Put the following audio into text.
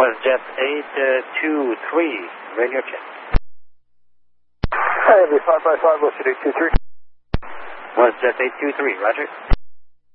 WestJet 823, radio check. Heavy 555, Westjet 823. WestJet 823, roger.